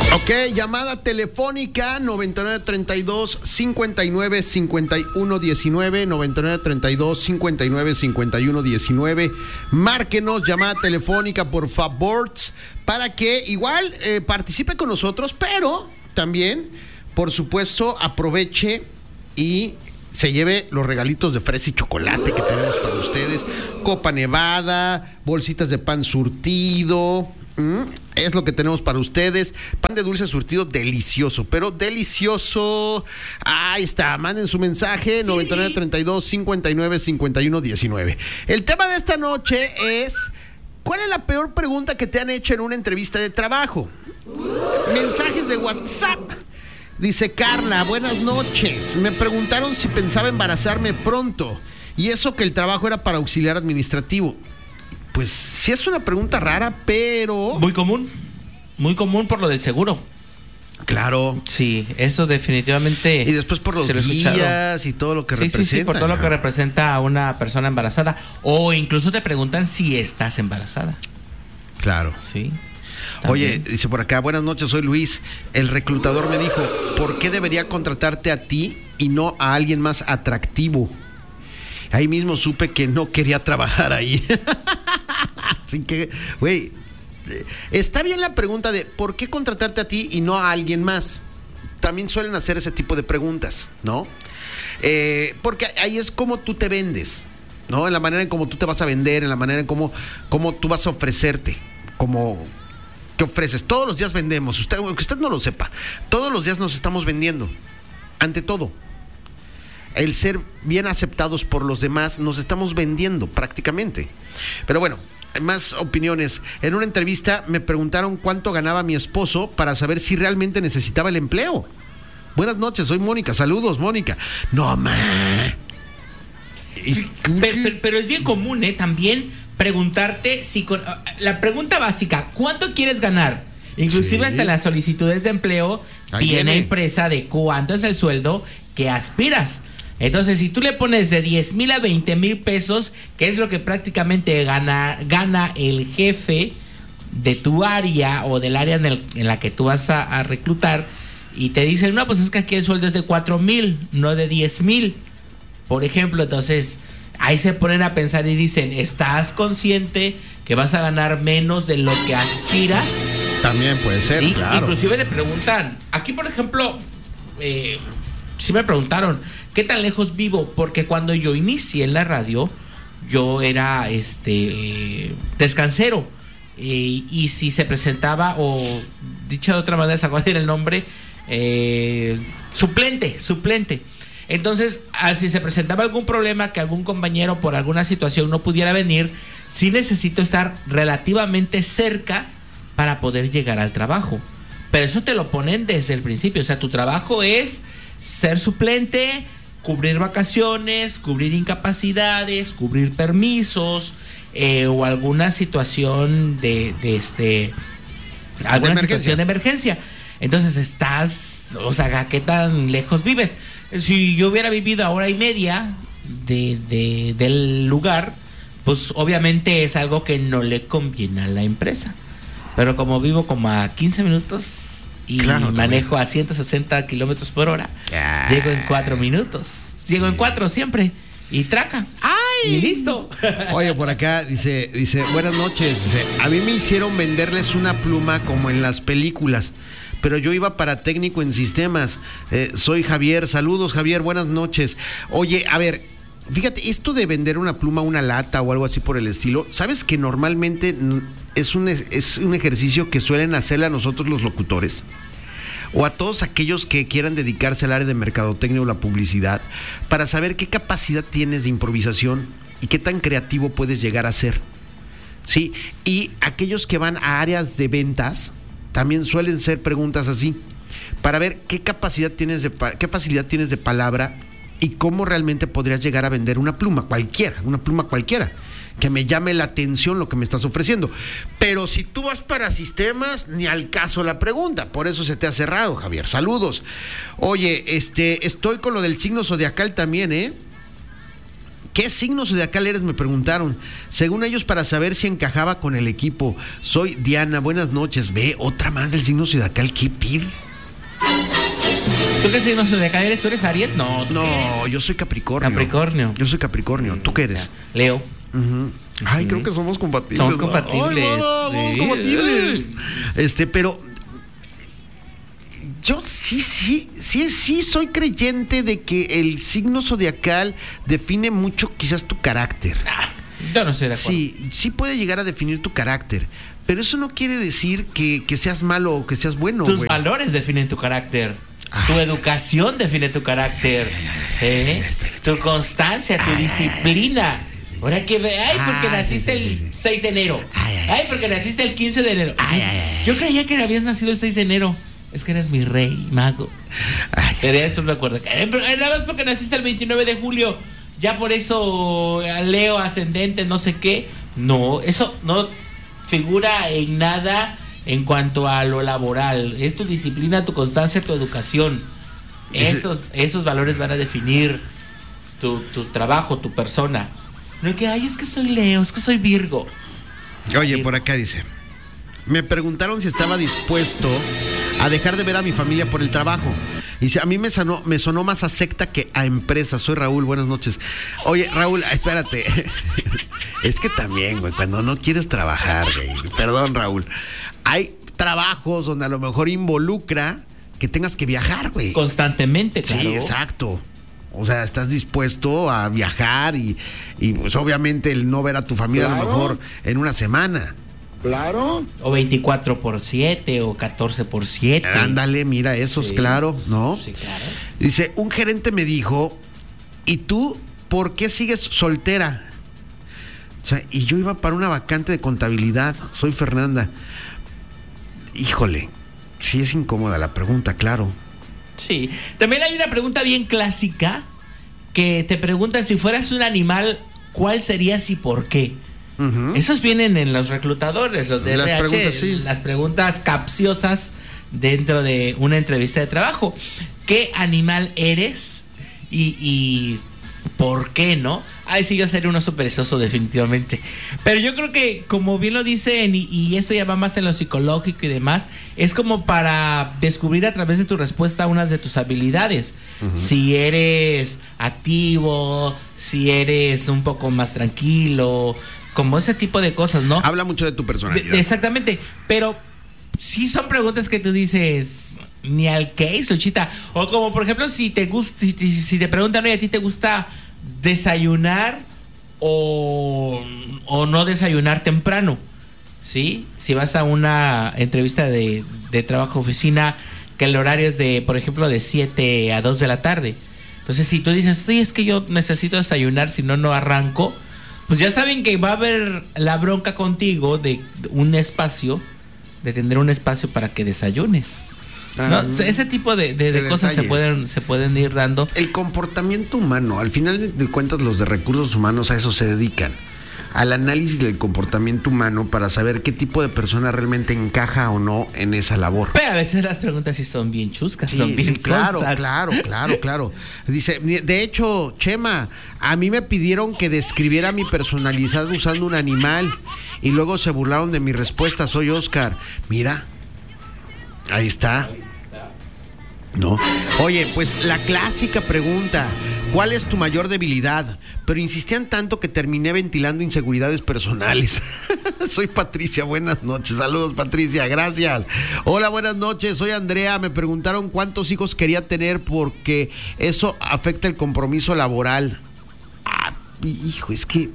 Ok, llamada telefónica 9932-595119, 9932-595119. Márquenos, llamada telefónica, por favor, para que igual participe con nosotros, pero también, por supuesto, aproveche y se lleve los regalitos de fresa y chocolate que tenemos para ustedes. Copa Nevada, bolsitas de pan surtido. Es lo que tenemos para ustedes. Pan de dulce surtido delicioso, pero delicioso. Ahí está, manden su mensaje, sí. 9932-595119. El tema de esta noche es: ¿cuál es la peor pregunta que te han hecho en una entrevista de trabajo? Mensajes de WhatsApp. Dice Carla, buenas noches. Me preguntaron si pensaba embarazarme pronto, y eso que el trabajo era para auxiliar administrativo. Pues sí es una pregunta rara, pero... Muy común por lo del seguro. Claro. Sí, eso definitivamente... Y después por los días y todo lo que representa. Sí, por todo lo que representa a una persona embarazada. O incluso te preguntan si estás embarazada. Claro. Sí. También. Oye, dice por acá, buenas noches, soy Luis. El reclutador me dijo, ¿por qué debería contratarte a ti y no a alguien más atractivo? Ahí mismo supe que no quería trabajar ahí. Así que, güey, está bien la pregunta de ¿por qué contratarte a ti y no a alguien más? También suelen hacer ese tipo de preguntas, ¿no? Porque ahí es como tú te vendes, ¿no? En la manera en cómo tú te vas a vender, en la manera en cómo tú vas a ofrecerte, como ¿qué ofreces? Todos los días vendemos, aunque usted no lo sepa, todos los días nos estamos vendiendo, ante todo. El ser bien aceptados por los demás, nos estamos vendiendo prácticamente. Pero bueno, más opiniones. En una entrevista me preguntaron cuánto ganaba mi esposo para saber si realmente necesitaba el empleo. Buenas noches, soy Mónica. Saludos, Mónica. No, ma. Pero es bien común, también preguntarte si la pregunta básica, ¿cuánto quieres ganar? Inclusive hasta las solicitudes de empleo viene impresa de cuánto es el sueldo que aspiras. Entonces, si tú le pones de 10,000 a 20,000 pesos, que es lo que prácticamente gana el jefe de tu área o del área en la que tú vas a reclutar, y te dicen, no, pues es que aquí el sueldo es de 4,000, no de 10,000, por ejemplo. Entonces, ahí se ponen a pensar y dicen, ¿estás consciente que vas a ganar menos de lo que aspiras? También puede ser, ¿sí? Claro. Inclusive te preguntan, aquí por ejemplo, sí me preguntaron, ¿qué tan lejos vivo? Porque cuando yo inicié en la radio, yo era descansero. Y si se presentaba, o dicha de otra manera, ¿se acuerdan el nombre? Suplente. Entonces, si se presentaba algún problema, que algún compañero por alguna situación no pudiera venir, sí necesito estar relativamente cerca para poder llegar al trabajo. Pero eso te lo ponen desde el principio. O sea, tu trabajo es ser suplente, cubrir vacaciones, cubrir incapacidades, cubrir permisos, o alguna situación alguna situación de emergencia. Entonces estás, o sea, ¿qué tan lejos vives? Si yo hubiera vivido a hora y media del lugar, pues obviamente es algo que no le conviene a la empresa. Pero como vivo como a 15 minutos y manejo a 160 kilómetros por hora, llego en 4 minutos. Llego en 4 siempre. Y traca. ¡Ay! Y listo. Oye, por acá dice, buenas noches. Dice, a mí me hicieron venderles una pluma como en las películas, pero yo iba para técnico en sistemas. Soy Javier. Saludos, Javier. Buenas noches. Oye, a ver, fíjate, esto de vender una pluma, una lata o algo así por el estilo, ¿sabes que normalmente es un ejercicio que suelen hacerle a nosotros los locutores? O a todos aquellos que quieran dedicarse al área de mercadotecnia o la publicidad, para saber qué capacidad tienes de improvisación y qué tan creativo puedes llegar a ser. Sí, y aquellos que van a áreas de ventas también suelen ser preguntas así, para ver qué capacidad tienes qué facilidad tienes de palabra y cómo realmente podrías llegar a vender una pluma cualquiera, que me llame la atención lo que me estás ofreciendo. Pero si tú vas para sistemas, ni al caso la pregunta, por eso se te ha cerrado, Javier. Saludos. Oye, estoy con lo del signo zodiacal también, ¿Qué signo zodiacal eres? Me preguntaron. Según ellos, para saber si encajaba con el equipo. Soy Diana, buenas noches. Ve, otra más del signo zodiacal. ¿Qué pide? ¿Tú qué signo zodiacal eres? ¿Tú eres Aries? No, yo soy Capricornio. Capricornio. Yo soy Capricornio. ¿Tú qué eres? Leo. Ay, creo que somos compatibles. Somos compatibles. Ay, somos compatibles. Pero yo sí soy creyente de que el signo zodiacal define mucho quizás tu carácter. Yo no estoy de acuerdo. Sí puede llegar a definir tu carácter, pero eso no quiere decir que seas malo o que seas bueno. Tus valores definen tu carácter. Tu educación define tu carácter. Tu constancia, tu disciplina. Ahora que porque naciste el 6 de enero. Porque naciste el 15 de enero. Yo creía que habías nacido el 6 de enero. Es que eres mi rey, mago. Pero esto no me acuerdo. Nada más porque naciste el 29 de julio. Ya por eso Leo ascendente, no sé qué. No, eso no figura en nada en cuanto a lo laboral. Es tu disciplina, tu constancia, tu educación. Esos valores van a definir tu trabajo, tu persona. No es que, es que soy Leo, es que soy Virgo. Oye, por acá dice: me preguntaron si estaba dispuesto a dejar de ver a mi familia por el trabajo. Y dice, a mí me sonó más a secta que a empresa. Soy Raúl, buenas noches. Oye, Raúl, espérate. Es que también, güey, cuando no quieres trabajar, güey. Perdón, Raúl. Hay trabajos donde a lo mejor involucra que tengas que viajar, güey. Constantemente, claro. Sí, exacto. O sea, estás dispuesto a viajar y pues obviamente el no ver a tu familia a lo mejor en una semana. Claro. O 24/7 o 14/7. Ándale, mira, eso es claro, ¿no? Sí, claro. Dice, un gerente me dijo, ¿y tú por qué sigues soltera? O sea, y yo iba para una vacante de contabilidad. Soy Fernanda. Híjole, sí es incómoda la pregunta, claro. Sí. También hay una pregunta bien clásica que te preguntan si fueras un animal, ¿cuál serías y por qué? Esos vienen en los reclutadores, los de RH, preguntas, sí. Las preguntas capciosas dentro de una entrevista de trabajo. ¿Qué animal eres y por qué, no? Sí, yo sería uno perezoso definitivamente. Pero yo creo que, como bien lo dicen, y esto ya va más en lo psicológico y demás, es como para descubrir a través de tu respuesta una de tus habilidades. Si eres activo, si eres un poco más tranquilo, como ese tipo de cosas, ¿no? Habla mucho de tu personalidad. Exactamente, pero sí son preguntas que tú dices, ni al case, Luchita. O como, por ejemplo, si te gusta, si te preguntan, oye, ¿a ti te gusta desayunar o no desayunar temprano? ¿Sí? Si vas a una entrevista de trabajo oficina, que el horario es de, por ejemplo, de 7 a 2 de la tarde. Entonces, si tú dices, sí, es que yo necesito desayunar, si no arranco, pues ya saben que va a haber la bronca contigo de un espacio, de tener un espacio para que desayunes. ¿No? Ese tipo de cosas se pueden ir dando. El comportamiento humano, al final de cuentas, los de recursos humanos a eso se dedican, al análisis del comportamiento humano para saber qué tipo de persona realmente encaja o no en esa labor. Pero a veces las preguntas sí son bien chuscas, son bien claro. Dice, de hecho, Chema, a mí me pidieron que describiera mi personalidad usando un animal y luego se burlaron de mi respuesta. Soy Oscar. Mira, ahí está. No. Oye, pues la clásica pregunta, ¿cuál es tu mayor debilidad? Pero insistían tanto que terminé ventilando inseguridades personales. Soy Patricia, buenas noches. Saludos, Patricia, gracias. Hola, buenas noches, soy Andrea. Me preguntaron cuántos hijos quería tener porque eso afecta el compromiso laboral. Hijo, es que...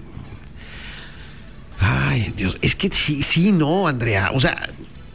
Ay, Dios, es que sí, no, Andrea. O sea,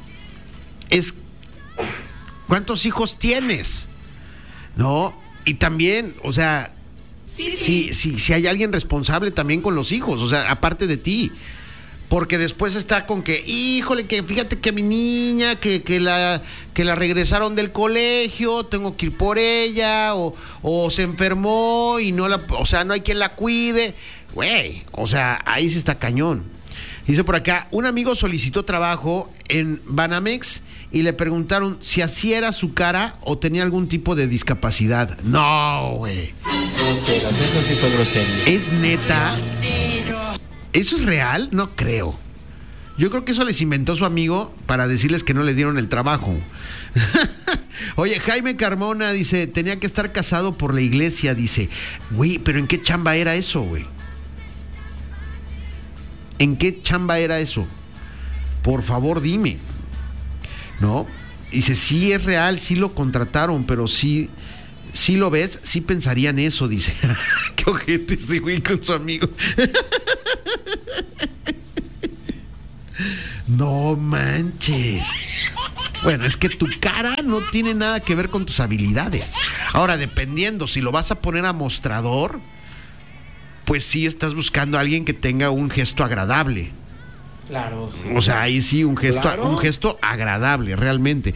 ¿cuántos hijos tienes? ¿No? Y también, o sea, si hay alguien responsable también con los hijos, o sea, aparte de ti. Porque después está con que, híjole, que fíjate que mi niña, que la regresaron del colegio, tengo que ir por ella, o se enfermó y no hay quien la cuide. Güey, o sea, ahí sí está cañón. Dice por acá, un amigo solicitó trabajo en Banamex y le preguntaron si así era su cara o tenía algún tipo de discapacidad. No, güey. groseros, eso sí fue grosería. ¿Es neta? ¿Eso es real? No creo. Yo creo que eso les inventó su amigo para decirles que no le dieron el trabajo. Oye, Jaime Carmona dice, tenía que estar casado por la iglesia, dice. Güey, pero ¿en qué chamba era eso, güey? ¿En qué chamba era eso? Por favor, dime. ¿No? Dice, sí es real, sí lo contrataron, pero sí lo ves, sí pensarían eso, dice. Qué ojete ese güey con su amigo. No manches. Bueno, es que tu cara no tiene nada que ver con tus habilidades. Ahora, dependiendo, si lo vas a poner a mostrador, pues sí estás buscando a alguien que tenga un gesto agradable. Claro. Sí. O sea, ahí sí, un gesto, claro, un gesto agradable, realmente.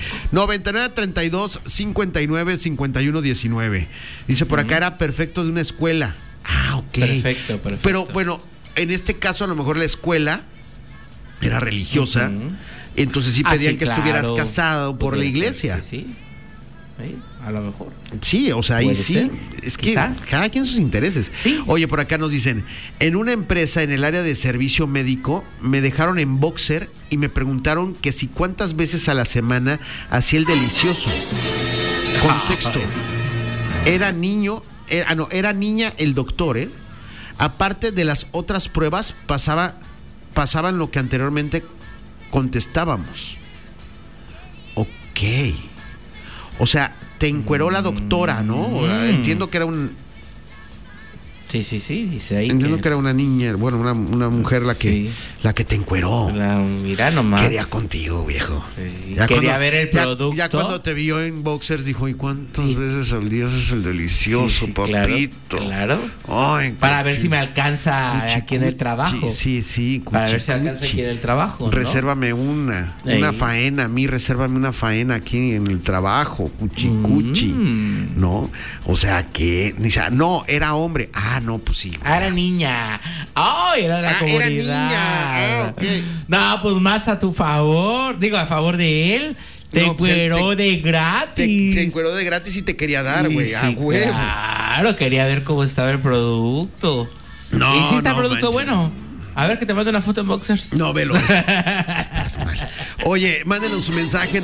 9932-595119. Dice, por acá era perfecto de una escuela. Ah, ok. Perfecto. Pero bueno, en este caso a lo mejor la escuela era religiosa, entonces sí pedían que estuvieras casado por la iglesia. Sí. A lo mejor. Sí, o sea, ahí sí. Ser. Es que Quizás. cada quien sus intereses. Sí. Oye, por acá nos dicen, en una empresa en el área de servicio médico me dejaron en boxer y me preguntaron que si cuántas veces a la semana hacía el delicioso. Contexto. Era niña el doctor, ¿eh? Aparte de las otras pruebas, pasaban lo que anteriormente contestábamos. Ok. O sea, te encueró la doctora, ¿no? Entiendo que era Sí, dice ahí. Entiendo que era una niña, bueno, una mujer la que te encueró. Mira nomás. Quería contigo, viejo. Sí, quería ver el producto. Ya cuando te vio en boxers dijo, ¿y cuántas veces al día haces el delicioso, papito? Claro. Ay, para ver si me alcanza aquí en el trabajo. Sí. Para ver si alcanza aquí en el trabajo, ¿no? Resérvame una faena, a mí resérvame una faena aquí en el trabajo, cuchi. ¿No? O sea, que, no, era hombre. Ah, no, pues sí. Era niña. ¡Ay! Era la comunidad. Era niña. Okay. No, pues más a tu favor. Digo, a favor de él. Te encueró de gratis. Te encueró de gratis y te quería dar, güey. Sí, A huevo. Claro, quería ver cómo estaba el producto. No, ¿y si está el producto manches. bueno? A ver, que te mando una foto en boxers. No, velo. Estás mal. Oye, mándenos su mensaje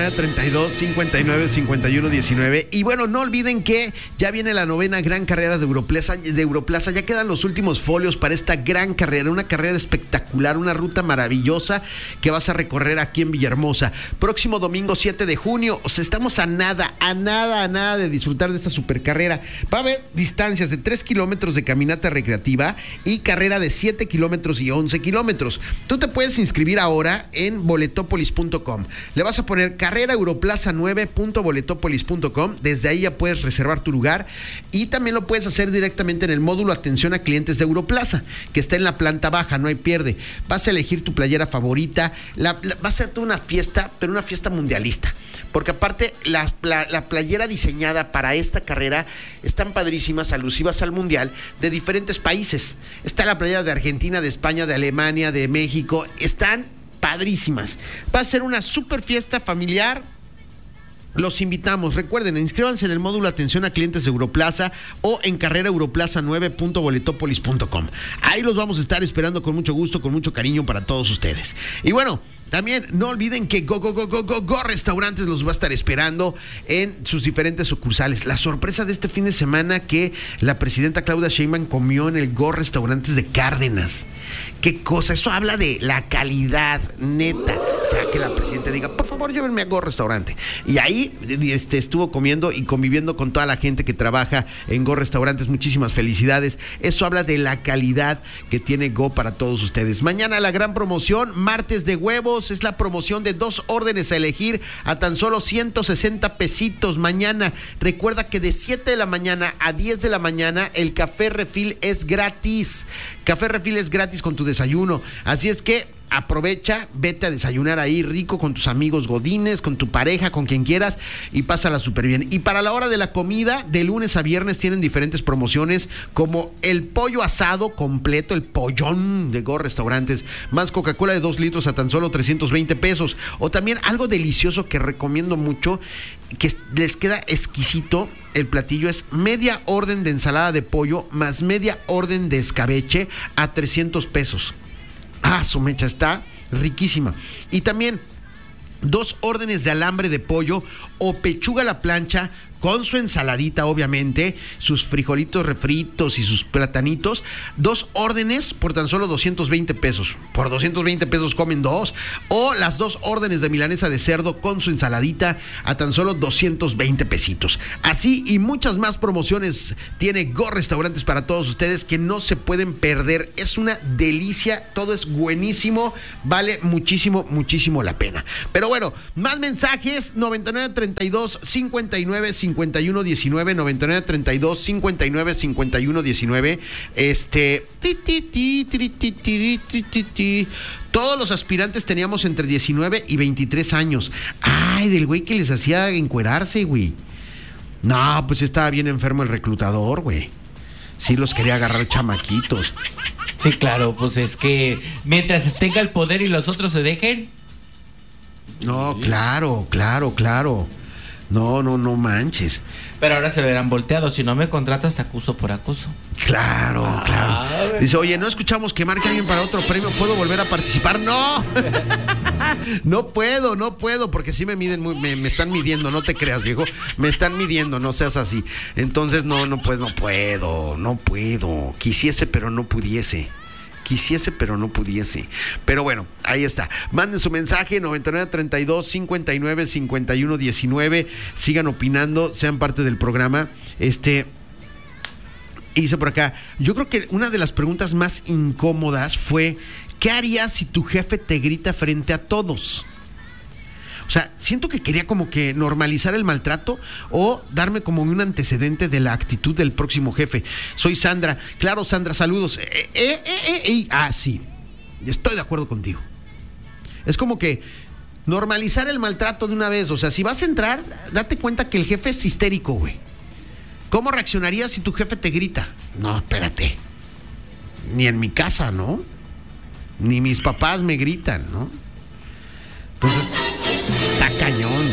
9932-595119. Y bueno, no olviden que ya viene la 9ª gran carrera de Europlaza. Ya quedan los últimos folios para esta gran carrera. Una carrera espectacular, una ruta maravillosa que vas a recorrer aquí en Villahermosa. Próximo domingo 7 de junio. O sea, estamos a nada de disfrutar de esta supercarrera. Va a haber distancias de 3 kilómetros de caminata recreativa y carrera de 7 kilómetros y 11 kilómetros. Tú te puedes inscribir ahora en boletopolis.com. Le vas a poner carreraeuroplaza9.boletopolis.com. Desde ahí ya puedes reservar tu lugar y también lo puedes hacer directamente en el módulo atención a clientes de Europlaza, que está en la planta baja, no hay pierde. Vas a elegir tu playera favorita, vas a hacerte una fiesta, pero una fiesta mundialista. Porque aparte la playera diseñada para esta carrera están padrísimas, alusivas al mundial, de diferentes países. Está la playera de Argentina, de España, de Alemania, de México. Están padrísimas. Va a ser una super fiesta familiar. Los invitamos, recuerden, inscríbanse en el módulo atención a clientes de Europlaza o en carreraeuroplaza9.boletopolis.com. Ahí los vamos a estar esperando con mucho gusto, con mucho cariño para todos ustedes. Y bueno, también no olviden que Go Restaurantes los va a estar esperando en sus diferentes sucursales. La sorpresa de este fin de semana que la presidenta Claudia Sheinbaum comió en el Go Restaurantes de Cárdenas. ¿Qué cosa? Eso habla de la calidad, neta. Ya que la presidenta diga, por favor, llévenme a Go Restaurante. Y ahí estuvo comiendo y conviviendo con toda la gente que trabaja en Go Restaurantes. Muchísimas felicidades. Eso habla de la calidad que tiene Go para todos ustedes. Mañana la gran promoción, martes de huevos. Es la promoción de 2 órdenes a elegir a tan solo 160 pesitos mañana. Recuerda que de 7 de la mañana a 10 de la mañana el café refil es gratis. Café refil es gratis con tu desayuno. Así es que Aprovecha, vete a desayunar ahí rico con tus amigos godines, con tu pareja, con quien quieras y pásala súper bien. Y para la hora de la comida, de lunes a viernes tienen diferentes promociones como el pollo asado completo, el pollón de Go Restaurantes, más Coca-Cola de 2 litros a tan solo 320 pesos. O también algo delicioso que recomiendo mucho, que les queda exquisito. El platillo es media orden de ensalada de pollo más media orden de escabeche a 300 pesos. Su mecha está riquísima. Y también 2 órdenes de alambre de pollo o pechuga a la plancha con su ensaladita, obviamente, sus frijolitos refritos y sus platanitos. 2 órdenes por tan solo 220 pesos. Por 220 pesos comen 2. O las 2 órdenes de milanesa de cerdo con su ensaladita a tan solo 220 pesitos. Así y muchas más promociones tiene Go Restaurantes para todos ustedes que no se pueden perder. Es una delicia, todo es buenísimo, vale muchísimo, muchísimo la pena. Pero bueno, más mensajes, 9932 59 51 19, 9932 59 51 19. Todos los aspirantes teníamos entre 19 y 23 años. Ay, del güey que les hacía encuerarse, güey. No, pues estaba bien enfermo el reclutador, güey. Sí los quería agarrar chamaquitos. Sí, claro, pues es que mientras tenga el poder y los otros se dejen. No, claro. No manches. Pero ahora se verán volteados. Si no me contratas, te acuso por acoso. Claro. Dice, oye, no escuchamos que marque alguien para otro premio. ¿Puedo volver a participar? ¡No! No puedo, porque sí me miden, me están midiendo, no te creas, viejo. Me están midiendo, no seas así. Entonces, no puedo. Quisiese, pero no pudiese. Pero bueno, ahí está. Manden su mensaje 9932 59 51 19. Sigan opinando, sean parte del programa. Dice por acá, yo creo que una de las preguntas más incómodas fue: ¿qué harías si tu jefe te grita frente a todos? O sea, siento que quería como que normalizar el maltrato o darme como un antecedente de la actitud del próximo jefe. Soy Sandra. Claro, Sandra, saludos. Sí, estoy de acuerdo contigo. Es como que normalizar el maltrato de una vez. O sea, si vas a entrar, date cuenta que el jefe es histérico, güey. ¿Cómo reaccionarías si tu jefe te grita? No, espérate. Ni en mi casa, ¿no? Ni mis papás me gritan, ¿no? Entonces, está cañón.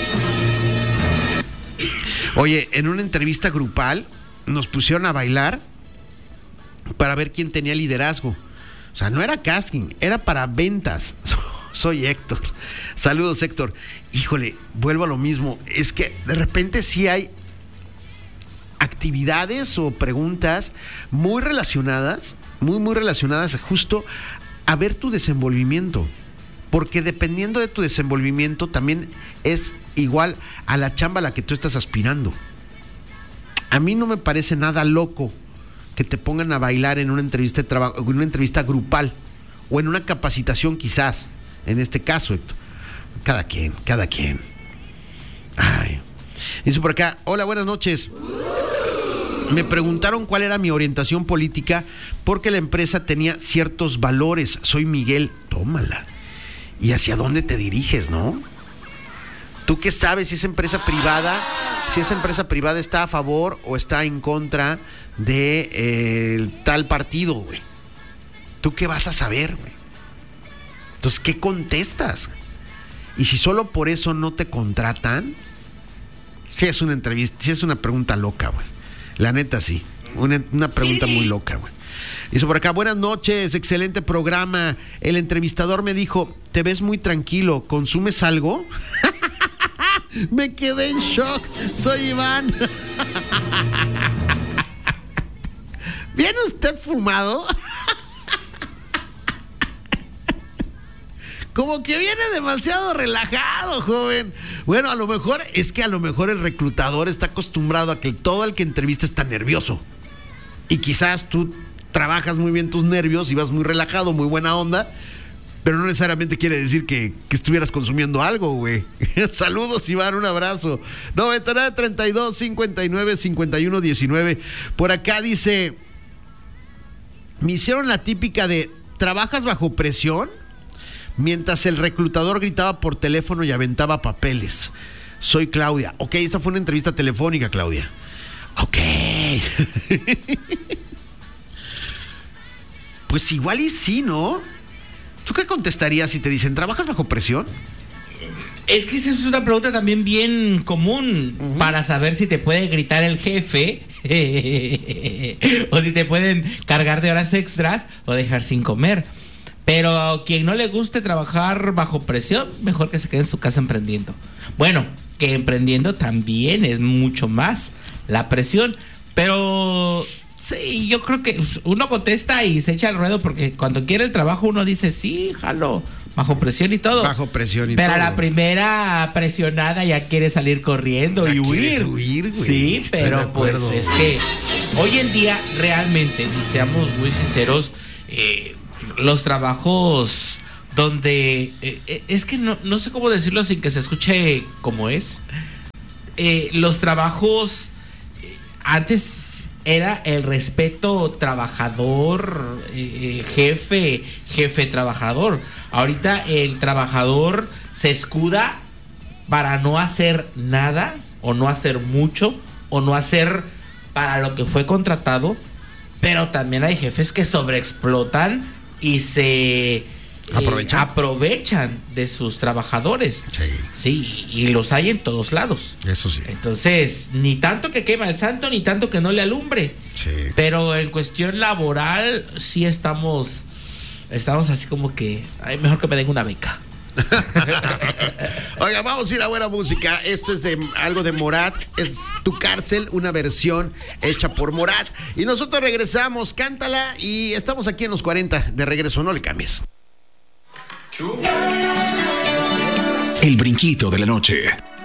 Oye, en una entrevista grupal nos pusieron a bailar para ver quién tenía liderazgo. O sea, no era casting, era para ventas. Soy Héctor. Saludos, Héctor. Híjole, vuelvo a lo mismo. Es que de repente sí hay actividades o preguntas muy relacionadas justo a ver tu desenvolvimiento. Porque dependiendo de tu desenvolvimiento también es igual a la chamba a la que tú estás aspirando. A mí no me parece nada loco que te pongan a bailar en una entrevista de trabajo, en una entrevista grupal o en una capacitación quizás, en este caso, Héctor. Cada quien. Ay. Dice por acá, hola, buenas noches. Me preguntaron cuál era mi orientación política porque la empresa tenía ciertos valores. Soy Miguel, tómala. ¿Y hacia dónde te diriges, no? ¿Tú qué sabes si esa empresa privada está a favor o está en contra de tal partido, güey? ¿Tú qué vas a saber, güey? Entonces, ¿qué contestas? Y si solo por eso no te contratan, sí es una entrevista, sí es una pregunta loca, güey. La neta, sí. Una pregunta muy loca, güey. Dice por acá, buenas noches, excelente programa. El entrevistador me dijo, te ves muy tranquilo, ¿consumes algo? Me quedé en shock. Soy Iván. ¿Viene usted fumado? Como que viene demasiado relajado, joven. Bueno, a lo mejor el reclutador está acostumbrado a que todo el que entrevista está nervioso. Y quizás tú trabajas muy bien tus nervios y vas muy relajado, muy buena onda, pero no necesariamente quiere decir que estuvieras consumiendo algo, güey. Saludos, Iván, un abrazo. 9932 59 51 19. Por acá dice, me hicieron la típica de, ¿trabajas bajo presión? mientras el reclutador gritaba por teléfono y aventaba papeles. Soy Claudia. Ok, esta fue una entrevista telefónica, Claudia. Ok. Pues igual y sí, ¿no? ¿Tú qué contestarías si te dicen, ¿trabajas bajo presión? Es que esa es una pregunta también bien común para saber si te puede gritar el jefe o si te pueden cargar de horas extras o dejar sin comer. Pero a quien no le guste trabajar bajo presión, mejor que se quede en su casa emprendiendo. Bueno, que emprendiendo también es mucho más la presión, pero sí, yo creo que uno contesta y se echa al ruedo porque cuando quiere el trabajo uno dice, sí, jalo, bajo presión y todo. Bajo presión y pero todo. Pero a la primera presionada ya quiere salir corriendo y huir. Huir, güey. Sí, pero pues es que hoy en día realmente, y seamos muy sinceros, los trabajos donde es que no sé cómo decirlo sin que se escuche como es. Los trabajos antes era el respeto trabajador, jefe trabajador. Ahorita el trabajador se escuda para no hacer nada o no hacer mucho o no hacer para lo que fue contratado, pero también hay jefes que sobreexplotan y se aprovechan de sus trabajadores. Sí, y los hay en todos lados. Eso sí. Entonces, ni tanto que quema el santo, ni tanto que no le alumbre. Sí. Pero en cuestión laboral, sí estamos así como que, ay, mejor que me den una beca. Oiga, vamos a ir a buena música. Esto es algo de Morat. Es Tu Cárcel, una versión hecha por Morat. Y nosotros regresamos, cántala. Y estamos aquí en los 40. De regreso, no le cambies. El brinquito de la noche.